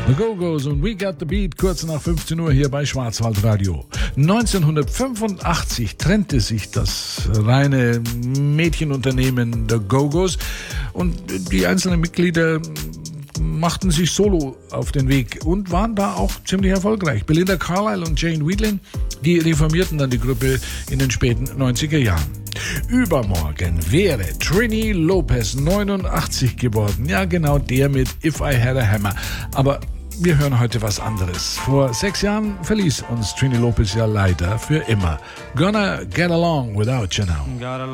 The Go-Go's und We Got the Beat, kurz nach 15 Uhr hier bei Schwarzwaldradio. 1985 trennte sich das reine Mädchenunternehmen The Go-Go's und die einzelnen Mitglieder machten sich solo auf den Weg und waren da auch ziemlich erfolgreich. Belinda Carlisle und Jane Wiedlin, die reformierten dann die Gruppe in den späten 90er Jahren. Übermorgen wäre Trini Lopez 89 geworden. Ja, genau der mit If I Had a Hammer. Aber wir hören heute was anderes. Vor 6 Jahren verließ uns Trini Lopez ja leider für immer. Gonna Get Along Without You Now.